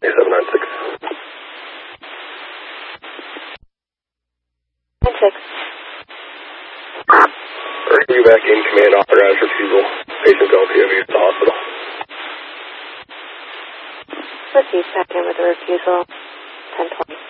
796. 96. You back in command, authorized refusal. Patient's LPOV at the hospital. Proceed back in with the refusal. 1020.